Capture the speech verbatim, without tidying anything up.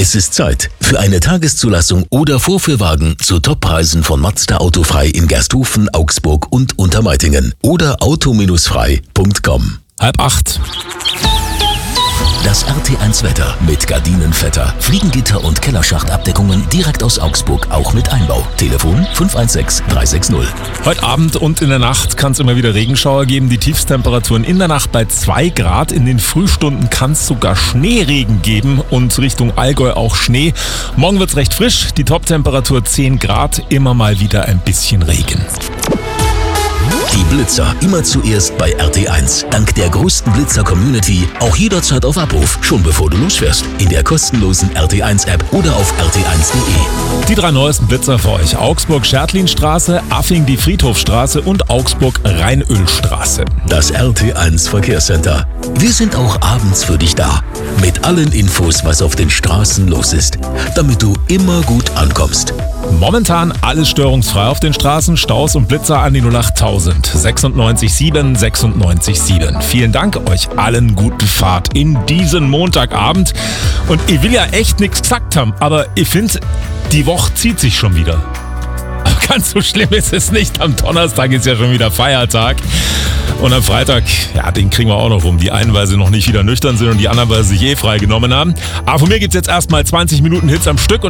Es ist Zeit für eine Tageszulassung oder Vorführwagen zu Toppreisen von Mazda Autofrei in Gersthofen, Augsburg und Untermeitingen oder auto frei punkt com. Halb acht. Das R T eins Wetter mit Gardinenvetter, Fliegengitter und Kellerschachtabdeckungen direkt aus Augsburg, auch mit Einbau. Telefon fünf eins sechs drei sechs null. Heute Abend und in der Nacht kann es immer wieder Regenschauer geben. Die Tiefstemperaturen in der Nacht bei zwei Grad. In den Frühstunden kann es sogar Schneeregen geben und Richtung Allgäu auch Schnee. Morgen wird es recht frisch. Die Toptemperatur zehn Grad. Immer mal wieder ein bisschen Regen. Die Blitzer immer zuerst bei R T eins. Dank der größten Blitzer-Community auch jederzeit auf Abruf, schon bevor du losfährst. In der kostenlosen R T eins App oder auf r t eins punkt de. Die drei neuesten Blitzer für euch. Augsburg-Schertlinstraße, Affing die Friedhofstraße und Augsburg-Rheinölstraße. Das R T eins Verkehrscenter. Wir sind auch abends für dich da. Mit allen Infos, was auf den Straßen los ist. Damit du immer gut ankommst. Momentan alles störungsfrei auf den Straßen, Staus und Blitzer an die null acht tausend sechsundneunzig sieben sechsundneunzig sieben. Vielen Dank, euch allen gute Fahrt in diesen Montagabend. Und ich will ja echt nichts gesagt haben, aber ich finde, die Woche zieht sich schon wieder. Aber ganz so schlimm ist es nicht. Am Donnerstag ist ja schon wieder Feiertag. Und am Freitag, ja, den kriegen wir auch noch rum. Die einen, weil sie noch nicht wieder nüchtern sind und die anderen, weil sie sich eh freigenommen haben. Aber von mir gibt's jetzt erstmal zwanzig Minuten Hits am Stück.